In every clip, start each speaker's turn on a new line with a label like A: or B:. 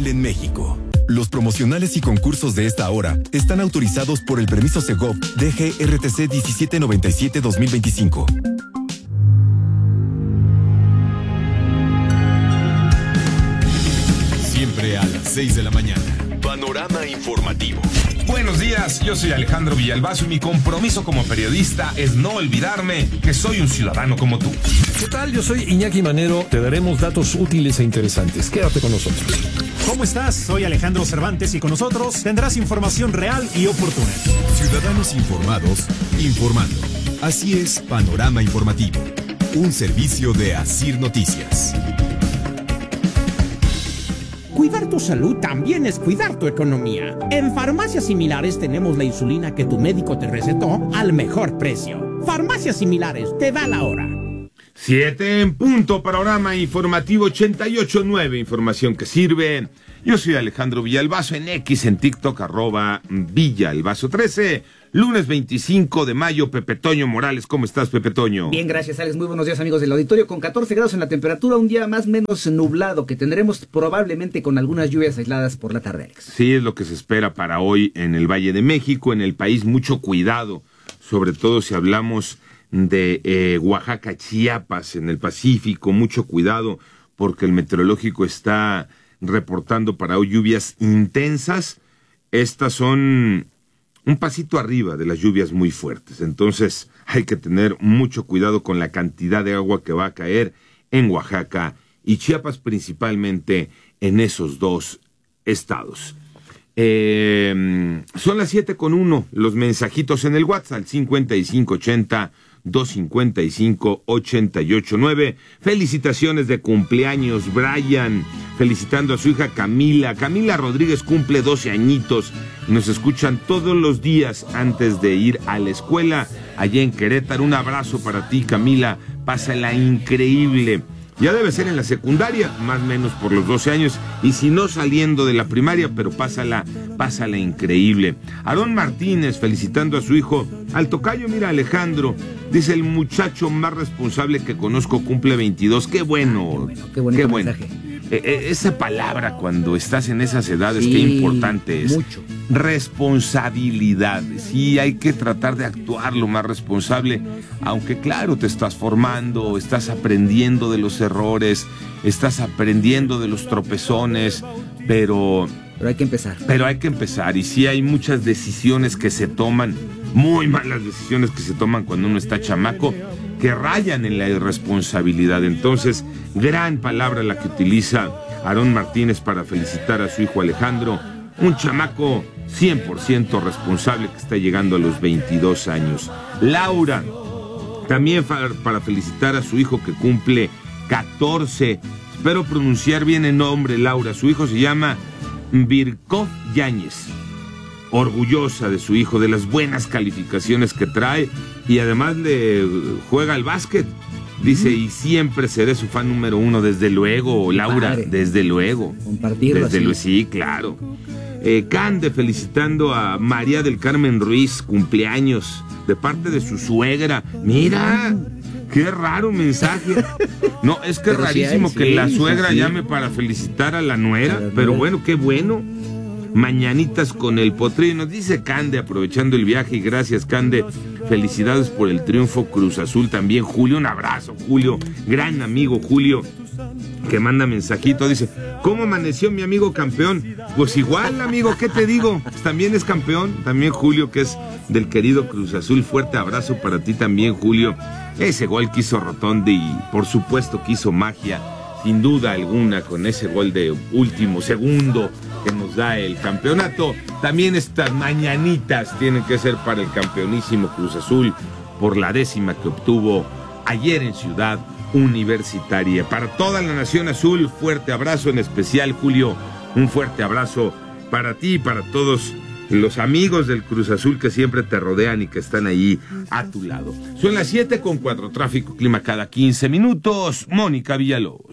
A: Comercial en México. Los promocionales y concursos de esta hora están autorizados por el permiso Segov DGRTC 1797-2025. Siempre a las 6 de la mañana. Panorama informativo.
B: Buenos días, yo soy Alejandro Villalbazo y mi compromiso como periodista es no olvidarme que soy un ciudadano como tú.
C: ¿Qué tal? Yo soy Iñaki Manero. Te daremos datos útiles e interesantes. Quédate con nosotros.
D: ¿Cómo estás? Soy Alejandro Cervantes y con nosotros tendrás información real y oportuna.
A: Ciudadanos informados, informando. Así es Panorama Informativo, un servicio de Asir Noticias.
E: Cuidar tu salud también es cuidar tu economía. En Farmacias Similares tenemos la insulina que tu médico te recetó al mejor precio. Farmacias Similares, te da la hora.
B: 7 en punto, Panorama Informativo 88.9, información que sirve. Yo soy Alejandro Villalbazo, en X, en TikTok, @Villalbazo13. Lunes 25 de mayo, Pepe Toño Morales. ¿Cómo estás, Pepe Toño?
F: Bien, gracias, Alex. Muy buenos días, amigos del auditorio. Con 14 grados en la temperatura, un día más o menos nublado, que tendremos probablemente con algunas lluvias aisladas por la tarde, Alex.
B: Sí, es lo que se espera para hoy en el Valle de México, en el país. Mucho cuidado, sobre todo si hablamos de Oaxaca, Chiapas, en el Pacífico. Mucho cuidado, porque el meteorológico está reportando para hoy lluvias intensas. Estas son un pasito arriba de las lluvias muy fuertes. Entonces hay que tener mucho cuidado con la cantidad de agua que va a caer en Oaxaca y Chiapas, principalmente en esos dos estados. Son las 7:01, los mensajitos en el WhatsApp, 5580-255-889. Felicitaciones de cumpleaños, Brian, felicitando a su hija Camila. Camila Rodríguez cumple 12 añitos. Nos escuchan todos los días antes de ir a la escuela, allá en Querétaro. Un abrazo para ti, Camila. Pásala increíble. Ya debe ser en la secundaria, más o menos por los 12 años, y si no saliendo de la primaria, pero pásala increíble. Aarón Martínez felicitando a su hijo, al tocayo, mira, Alejandro, dice: el muchacho más responsable que conozco cumple 22, qué bueno,
F: qué bonito mensaje.
B: Esa palabra cuando estás en esas edades, sí, qué importante es.
F: Mucho.
B: Responsabilidad. Sí, hay que tratar de actuar lo más responsable, aunque claro, te estás formando, estás aprendiendo de los errores, estás aprendiendo de los tropezones, pero
F: hay que empezar.
B: Y sí hay muchas decisiones que se toman, muy malas decisiones que se toman cuando uno está chamaco, que rayan en la irresponsabilidad. Entonces, gran palabra la que utiliza Aarón Martínez para felicitar a su hijo Alejandro, un chamaco 100% responsable que está llegando a los 22 años. Laura, también para felicitar a su hijo que cumple 14. Espero pronunciar bien el nombre, Laura. Su hijo se llama Virkov Yáñez. Orgullosa de su hijo, de las buenas calificaciones que trae, y además le juega al básquet. Dice, y siempre seré su fan número 1, desde luego, Laura, padre. Desde luego.
F: Compartirlo así.
B: Sí, claro. Cande felicitando a María del Carmen Ruiz, cumpleaños, de parte de su suegra. Mira, qué raro mensaje. No, es que es rarísimo que la suegra llame para felicitar a la nuera, pero bueno, qué bueno. Mañanitas con el potrillo, nos dice Cande, aprovechando el viaje, y gracias, Cande, felicidades por el triunfo Cruz Azul. También Julio, un abrazo, Julio, gran amigo Julio, que manda mensajito, dice: ¿cómo amaneció mi amigo campeón? Pues igual, amigo, ¿qué te digo? Pues también es campeón, también Julio, que es del querido Cruz Azul. Fuerte abrazo para ti también, Julio. Ese gol que hizo Rotondi, y por supuesto que hizo magia, sin duda alguna, con ese gol de último segundo que nos da el campeonato. También estas mañanitas tienen que ser para el campeonísimo Cruz Azul por la 10ª que obtuvo ayer en Ciudad Universitaria. Para toda la Nación Azul, fuerte abrazo, en especial, Julio, un fuerte abrazo para ti y para todos los amigos del Cruz Azul que siempre te rodean y que están ahí a tu lado. Son las 7:04, tráfico, clima cada 15 minutos. Mónica Villalobos.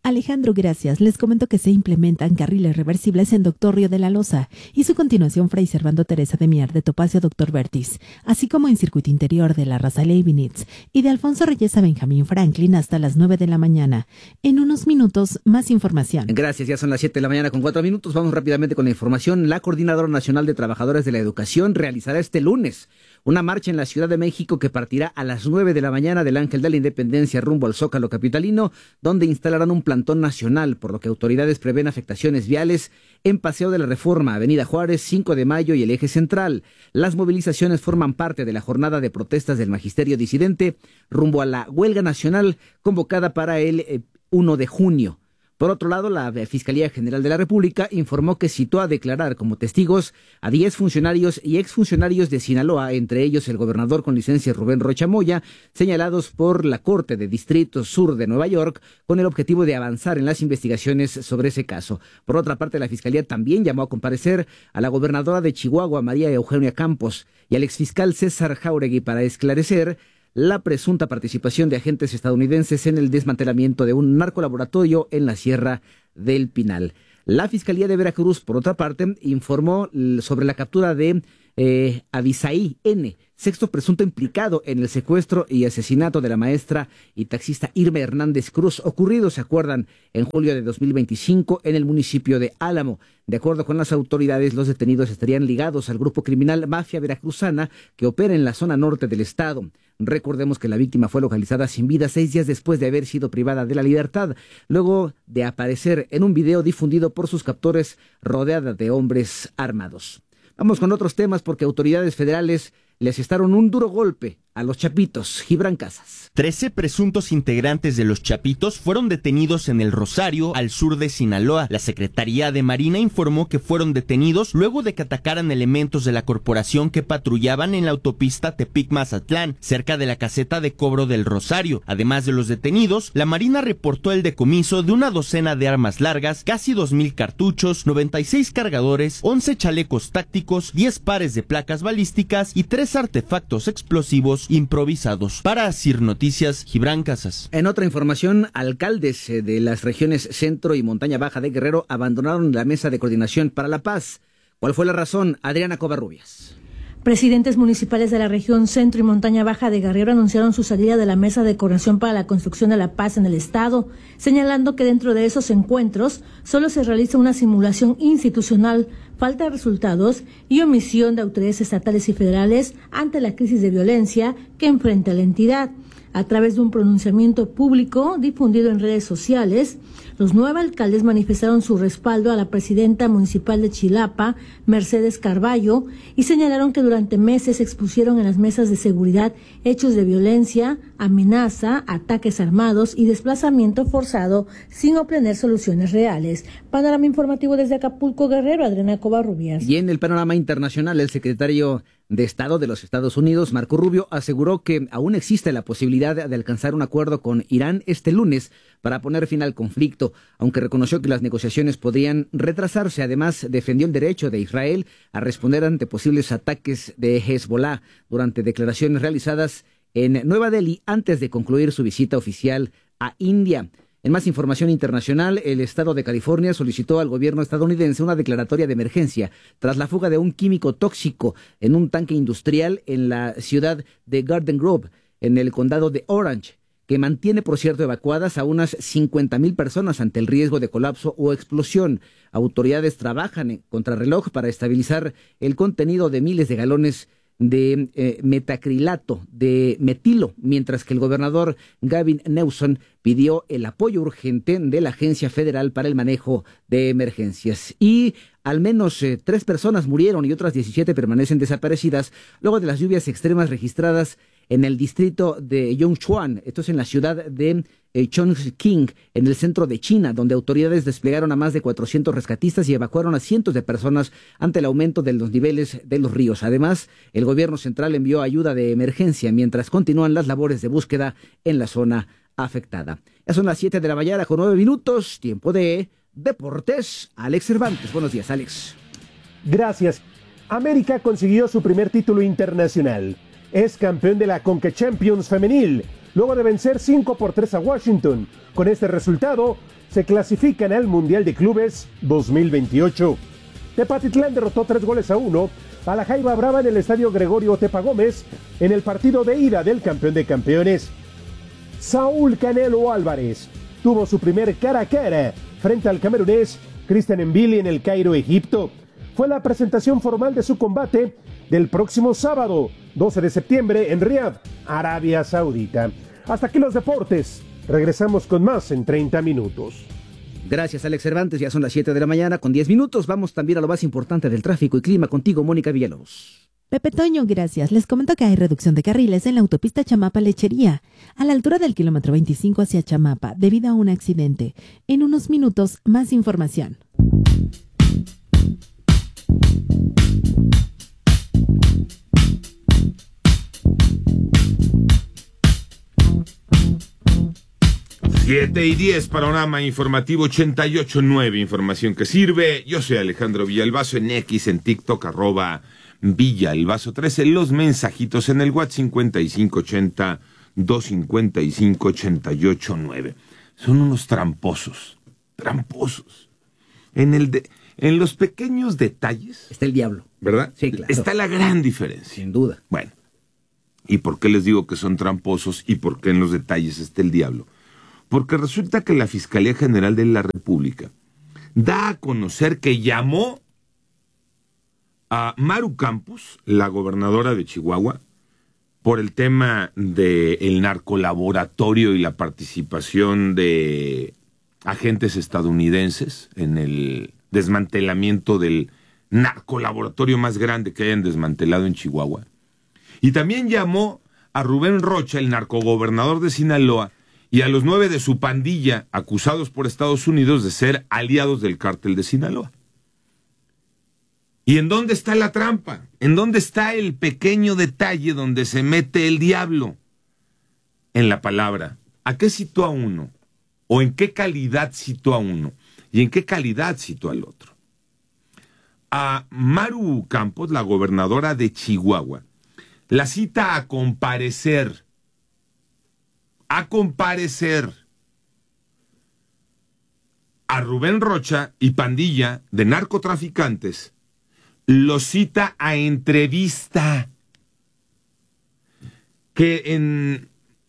G: Alejandro, gracias. Les comento que se implementan carriles reversibles en Doctor Río de la Loza y su continuación Fray Servando Teresa de Mier de Topacio Doctor Vertis, así como en circuito interior de la Raza Leibniz y de Alfonso Reyes a Benjamín Franklin hasta las 9 de la mañana. En unos minutos, más información.
F: Gracias, ya son las 7 de la mañana con 4 minutos. Vamos rápidamente con la información. La Coordinadora Nacional de Trabajadores de la Educación realizará este lunes una marcha en la Ciudad de México que partirá a las 9 de la mañana del Ángel de la Independencia rumbo al Zócalo capitalino, donde instalarán un plantón nacional, por lo que autoridades prevén afectaciones viales en Paseo de la Reforma, Avenida Juárez, 5 de Mayo y el Eje Central. Las movilizaciones forman parte de la jornada de protestas del magisterio disidente rumbo a la huelga nacional convocada para el 1 de junio. Por otro lado, la Fiscalía General de la República informó que citó a declarar como testigos a 10 funcionarios y exfuncionarios de Sinaloa, entre ellos el gobernador con licencia Rubén Rocha Moya, señalados por la Corte de Distrito Sur de Nueva York, con el objetivo de avanzar en las investigaciones sobre ese caso. Por otra parte, la Fiscalía también llamó a comparecer a la gobernadora de Chihuahua, María Eugenia Campos, y al exfiscal César Jáuregui para esclarecer la presunta participación de agentes estadounidenses en el desmantelamiento de un narcolaboratorio en la Sierra del Pinal. La Fiscalía de Veracruz, por otra parte, informó sobre la captura de Abisaí N., sexto presunto implicado en el secuestro y asesinato de la maestra y taxista Irma Hernández Cruz, ocurrido, se acuerdan, en julio de 2025 en el municipio de Álamo. De acuerdo con las autoridades, los detenidos estarían ligados al grupo criminal Mafia Veracruzana que opera en la zona norte del estado. Recordemos que la víctima fue localizada sin vida 6 días después de haber sido privada de la libertad, luego de aparecer en un video difundido por sus captores rodeada de hombres armados. Vamos con otros temas porque autoridades federales le asestaron un duro golpe a los Chapitos. Gibran Casas.
H: 13 presuntos integrantes de los Chapitos fueron detenidos en el Rosario, al sur de Sinaloa. La Secretaría de Marina informó que fueron detenidos luego de que atacaran elementos de la corporación que patrullaban en la autopista Tepic-Mazatlán, cerca de la caseta de cobro del Rosario. Además de los detenidos, la Marina reportó el decomiso de una docena de armas largas, casi 2,000 cartuchos, 96 cargadores, 11 chalecos tácticos, 10 pares de placas balísticas y 3 artefactos explosivos improvisados. Para Asir Noticias, Gibran Casas.
F: En otra información, alcaldes de las regiones Centro y Montaña Baja de Guerrero abandonaron la Mesa de Coordinación para la Paz. ¿Cuál fue la razón? Adriana Covarrubias.
I: Presidentes municipales de la región Centro y Montaña Baja de Guerrero anunciaron su salida de la Mesa de Coordinación para la Construcción de la Paz en el Estado, señalando que dentro de esos encuentros solo se realiza una simulación institucional, falta de resultados y omisión de autoridades estatales y federales ante la crisis de violencia que enfrenta la entidad. A través de un pronunciamiento público difundido en redes sociales, los 9 alcaldes manifestaron su respaldo a la presidenta municipal de Chilapa, Mercedes Carballo, y señalaron que durante meses expusieron en las mesas de seguridad hechos de violencia, amenaza, ataques armados y desplazamiento forzado sin obtener soluciones reales. Panorama informativo desde Acapulco, Guerrero, Adriana Covarrubias.
F: Y en el panorama internacional, el secretario de Estado de los Estados Unidos, Marco Rubio, aseguró que aún existe la posibilidad de alcanzar un acuerdo con Irán este lunes para poner fin al conflicto, aunque reconoció que las negociaciones podrían retrasarse. Además, defendió el derecho de Israel a responder ante posibles ataques de Hezbollah durante declaraciones realizadas en Nueva Delhi antes de concluir su visita oficial a India. En más información internacional, el estado de California solicitó al gobierno estadounidense una declaratoria de emergencia tras la fuga de un químico tóxico en un tanque industrial en la ciudad de Garden Grove, en el condado de Orange, que mantiene, por cierto, evacuadas a unas 50,000 personas ante el riesgo de colapso o explosión. Autoridades trabajan en contrarreloj para estabilizar el contenido de miles de galones de metacrilato de metilo, mientras que el gobernador Gavin Newsom pidió el apoyo urgente de la Agencia Federal para el Manejo de Emergencias. Y al menos 3 personas murieron y otras 17 permanecen desaparecidas luego de las lluvias extremas registradas en el distrito de Yongchuan, esto es en la ciudad de Chongqing, en el centro de China, donde autoridades desplegaron a más de 400 rescatistas y evacuaron a cientos de personas ante el aumento de los niveles de los ríos. Además, el gobierno central envió ayuda de emergencia mientras continúan las labores de búsqueda en la zona afectada. Ya son las 7 de la mañana con 9 minutos, tiempo de Deportes. Alex Cervantes, buenos días, Alex.
J: Gracias. América consiguió su primer título internacional. Es campeón de la CONCACHAMPIONS femenil, luego de vencer 5-3 a Washington. Con este resultado, se clasifican al Mundial de Clubes 2028. Tepatitlán derrotó 3-1 a la Jaiba Brava en el estadio Gregorio Tepa Gómez en el partido de ida del campeón de campeones. Saúl Canelo Álvarez tuvo su primer cara a cara frente al camerunés Christian Mbili en el Cairo, Egipto. Fue la presentación formal de su combate del próximo sábado, 12 de septiembre, en Riad, Arabia Saudita. Hasta aquí los deportes. Regresamos con más en 30 minutos.
F: Gracias, Alex Cervantes. Ya son las 7 de la mañana con 10 minutos. Vamos también a lo más importante del tráfico y clima contigo, Mónica Villalobos.
G: Pepe Toño, gracias. Les comento que hay reducción de carriles en la autopista Chamapa-Lechería, a la altura del kilómetro 25 hacia Chamapa, debido a un accidente. En unos minutos, más información.
B: Siete y 10, panorama informativo 88.9, información que sirve. Yo soy Alejandro Villalbazo, en X, en TikTok, @Villalbazo13, los mensajitos en el WhatsApp 5580-255-88.9. Son unos tramposos. En los pequeños detalles
F: está el diablo,
B: ¿verdad?
F: Sí, claro.
B: Está la gran diferencia.
F: Sin duda.
B: Bueno, ¿y por qué les digo que son tramposos y por qué en los detalles está el diablo? Porque resulta que la Fiscalía General de la República da a conocer que llamó a Maru Campos, la gobernadora de Chihuahua, por el tema del narcolaboratorio y la participación de agentes estadounidenses en el desmantelamiento del narcolaboratorio más grande que hayan desmantelado en Chihuahua. Y también llamó a Rubén Rocha, el narcogobernador de Sinaloa, y a los 9 de su pandilla acusados por Estados Unidos de ser aliados del cártel de Sinaloa. ¿Y en dónde está la trampa? ¿En dónde está el pequeño detalle donde se mete el diablo? En la palabra. ¿A qué citó a uno? ¿O en qué calidad citó a uno? ¿Y en qué calidad citó al otro? A Maru Campos, la gobernadora de Chihuahua, la cita a comparecer a Rubén Rocha y pandilla de narcotraficantes, lo cita a entrevista, que en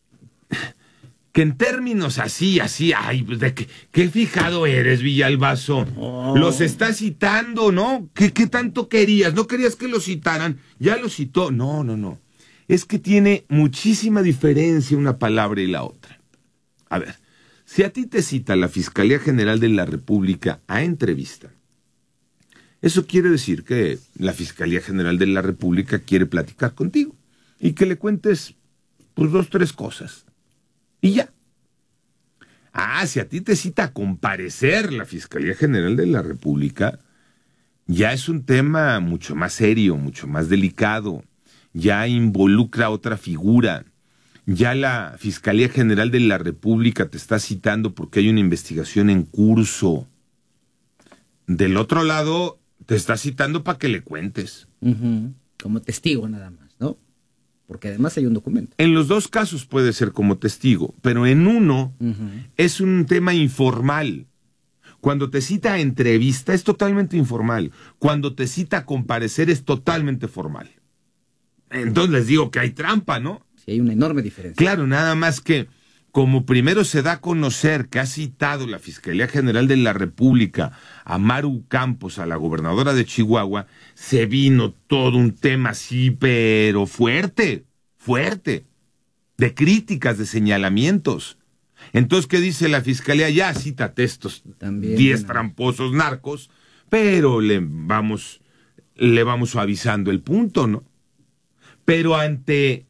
B: términos así, ay, ¿qué fijado eres, Villalbazo? Oh. Los está citando, ¿no? ¿Qué tanto querías? ¿No querías que lo citaran? Ya lo citó. No. Es que tiene muchísima diferencia una palabra y la otra. A ver, si a ti te cita la Fiscalía General de la República a entrevista, eso quiere decir que la Fiscalía General de la República quiere platicar contigo y que le cuentes, pues, 2, 3 cosas. Y ya. Si a ti te cita a comparecer la Fiscalía General de la República, ya es un tema mucho más serio, mucho más delicado. Ya involucra a otra figura. Ya la Fiscalía General de la República te está citando porque hay una investigación en curso. Del otro lado, te está citando para que le cuentes.
F: Como testigo nada más, ¿no? Porque además hay un documento.
B: En los dos casos puede ser como testigo, pero en uno es un tema informal. Cuando te cita a entrevista es totalmente informal. Cuando te cita a comparecer es totalmente formal. Entonces les digo que hay trampa, ¿no?
F: Sí, hay una enorme diferencia.
B: Claro, nada más que como primero se da a conocer que ha citado la Fiscalía General de la República a Maru Campos, a la gobernadora de Chihuahua, se vino todo un tema así, pero fuerte, de críticas, de señalamientos. Entonces, ¿qué dice la Fiscalía? Ya cítate estos 10 tramposos narcos, pero le vamos suavizando el punto, ¿no? Pero ante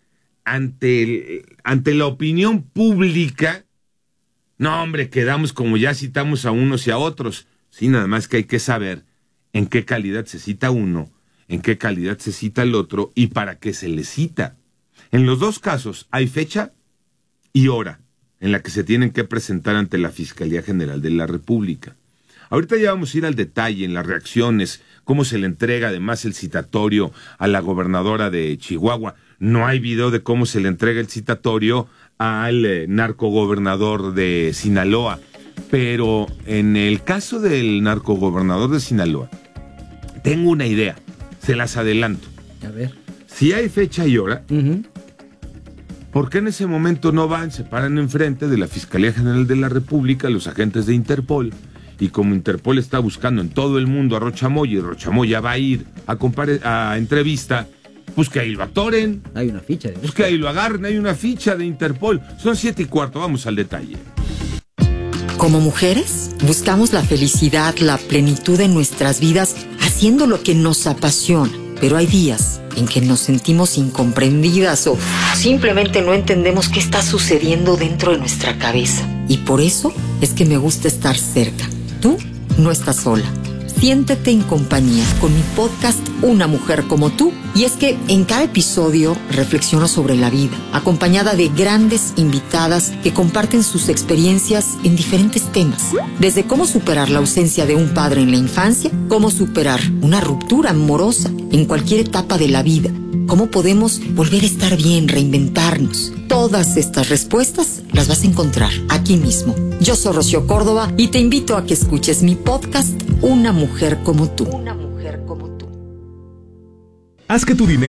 B: la opinión pública, no, hombre, quedamos como ya citamos a unos y a otros. Sí, nada más que hay que saber en qué calidad se cita uno, en qué calidad se cita el otro y para qué se le cita. En los dos casos hay fecha y hora en la que se tienen que presentar ante la Fiscalía General de la República. Ahorita ya vamos a ir al detalle en las reacciones, cómo se le entrega además el citatorio a la gobernadora de Chihuahua. No hay video de cómo se le entrega el citatorio al narcogobernador de Sinaloa. Pero en el caso del narcogobernador de Sinaloa, tengo una idea, se las adelanto.
F: A ver.
B: Si hay fecha y hora, ¿por qué en ese momento no se paran enfrente de la Fiscalía General de la República los agentes de Interpol? Y como Interpol está buscando en todo el mundo a Rocha Moya y Rocha Moya va a ir a entrevista, pues que ahí lo atoren.
F: Hay una ficha.
B: Pues que ahí lo agarren, hay una ficha de Interpol. Son 7:15, vamos al detalle.
K: Como mujeres, buscamos la felicidad, la plenitud en nuestras vidas, haciendo lo que nos apasiona. Pero hay días en que nos sentimos incomprendidas o simplemente no entendemos qué está sucediendo dentro de nuestra cabeza. Y por eso es que me gusta estar cerca. Tú no estás sola. Siéntete en compañía con mi podcast Una Mujer Como Tú. Y es que en cada episodio reflexiono sobre la vida, acompañada de grandes invitadas que comparten sus experiencias en diferentes temas. Desde cómo superar la ausencia de un padre en la infancia, cómo superar una ruptura amorosa en cualquier etapa de la vida, cómo podemos volver a estar bien, reinventarnos. Todas estas respuestas las vas a encontrar aquí mismo. Yo soy Rocío Córdoba y te invito a que escuches mi podcast Una Mujer Como Tú. Una Mujer Como Tú.
L: Haz que tu dinero